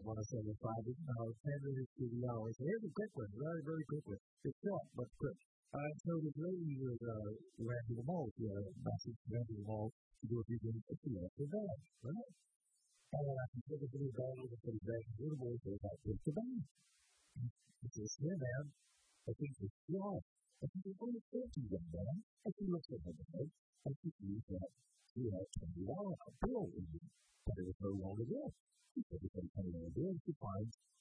$1.75, 10 minutes to the hour. So here's a quick one, very, very quick one. It's short, but quick. So this lady was ran to the mall. She had a message, ran to the mall to do a few things, but she lost her bag, right? And she took it to the bag, and put it back in the boy, so I took the bag. She says, here, ma'am, I think it's wrong. And she says, oh, thank you, young man. And she looks at her bag, and she sees that she had $20 bill in it, but it was no longer there. She said, it's $20 bill, and she finds